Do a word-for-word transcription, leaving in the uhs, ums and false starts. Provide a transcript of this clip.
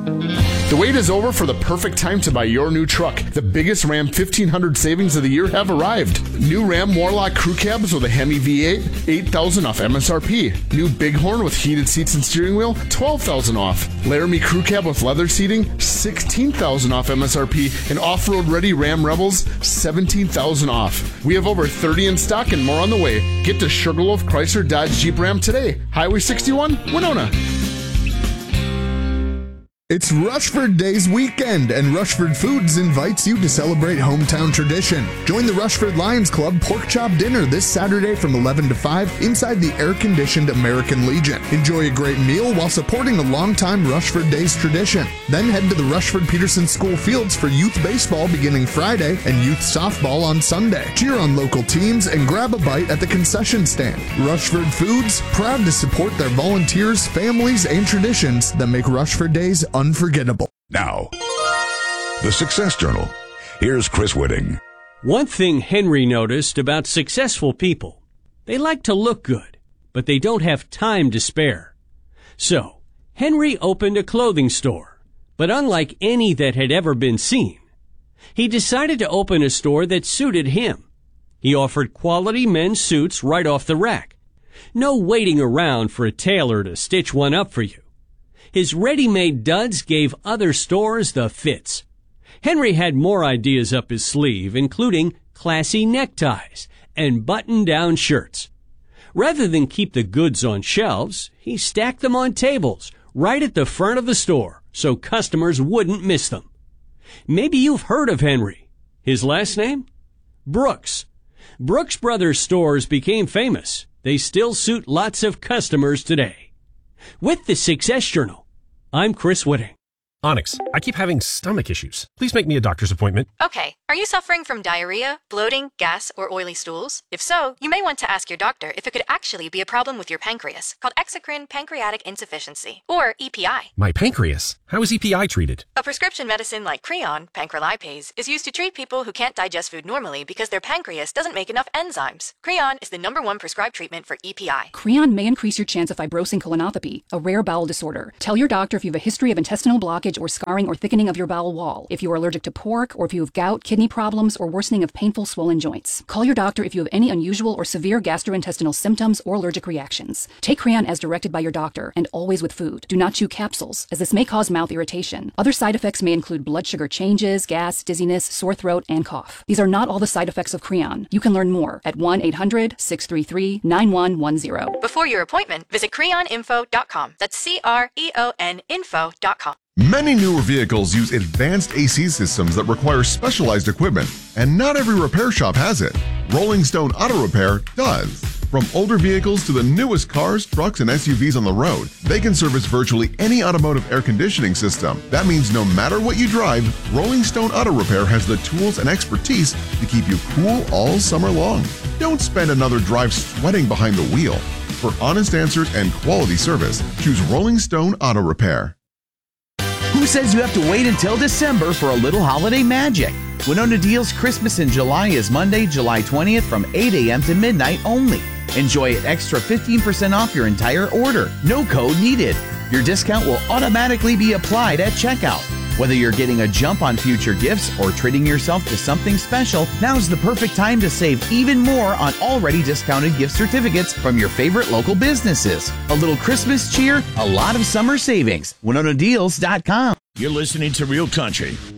The wait is over for the perfect time to buy your new truck. The biggest Ram fifteen hundred savings of the year have arrived. New Ram Warlock Crew Cabs with a Hemi V eight, eight thousand dollars off M S R P. New Bighorn with heated seats and steering wheel, twelve thousand dollars off. Laramie Crew Cab with leather seating, sixteen thousand dollars off M S R P. And off-road ready Ram Rebels, seventeen thousand dollars off. We have over thirty in stock and more on the way. Get to Sugarloaf Chrysler Dodge Jeep Ram today. Highway sixty-one, Winona. It's Rushford Days weekend, and Rushford Foods invites you to celebrate hometown tradition. Join the Rushford Lions Club Pork Chop Dinner this Saturday from eleven to five inside the air-conditioned American Legion. Enjoy a great meal while supporting a longtime Rushford Days tradition. Then head to the Rushford Peterson School Fields for youth baseball beginning Friday and youth softball on Sunday. Cheer on local teams and grab a bite at the concession stand. Rushford Foods, proud to support their volunteers, families, and traditions that make Rushford Days unforgettable. Now, the Success Journal. Here's Chris Whitting. One thing Henry noticed about successful people, they like to look good, but they don't have time to spare. So, Henry opened a clothing store, but unlike any that had ever been seen, he decided to open a store that suited him. He offered quality men's suits right off the rack. No waiting around for a tailor to stitch one up for you. His ready-made duds gave other stores the fits. Henry had more ideas up his sleeve, including classy neckties and button-down shirts. Rather than keep the goods on shelves, he stacked them on tables right at the front of the store so customers wouldn't miss them. Maybe you've heard of Henry. His last name? Brooks. Brooks Brothers stores became famous. They still suit lots of customers today. With the Success Journal, I'm Chris Whitting. Onyx, I keep having stomach issues. Please make me a doctor's appointment. Okay. Are you suffering from diarrhea, bloating, gas, or oily stools? If so, you may want to ask your doctor if it could actually be a problem with your pancreas, called exocrine pancreatic insufficiency, or E P I. My pancreas? How is E P I treated? A prescription medicine like Creon, pancrelipase, is used to treat people who can't digest food normally because their pancreas doesn't make enough enzymes. Creon is the number one prescribed treatment for E P I. Creon may increase your chance of fibrosing colonopathy, a rare bowel disorder. Tell your doctor if you have a history of intestinal blockage or scarring or thickening of your bowel wall, if you are allergic to pork, or if you have gout, kidney problems, or worsening of painful swollen joints. Call your doctor if you have any unusual or severe gastrointestinal symptoms or allergic reactions. Take Creon as directed by your doctor, and always with food. Do not chew capsules, as this may cause mouth irritation. Other side effects may include blood sugar changes, gas, dizziness, sore throat, and cough. These are not all the side effects of Creon. You can learn more at one eight hundred, six three three, nine one one zero. Before your appointment, visit creon info dot com. That's C R E O N info dot com. Many newer vehicles use advanced A C systems that require specialized equipment, and not every repair shop has it. Rolling Stone Auto Repair does. From older vehicles to the newest cars, trucks, and S U Vs on the road, they can service virtually any automotive air conditioning system. That means no matter what you drive, Rolling Stone Auto Repair has the tools and expertise to keep you cool all summer long. Don't spend another drive sweating behind the wheel. For honest answers and quality service, choose Rolling Stone Auto Repair. Who says you have to wait until December for a little holiday magic? Winona Deals Christmas in July is Monday, July twentieth from eight a.m. to midnight only. Enjoy an extra fifteen percent off your entire order. No code needed. Your discount will automatically be applied at checkout. Whether you're getting a jump on future gifts or treating yourself to something special, now's the perfect time to save even more on already discounted gift certificates from your favorite local businesses. A little Christmas cheer, a lot of summer savings. Winona Deals dot com. You're listening to Real Country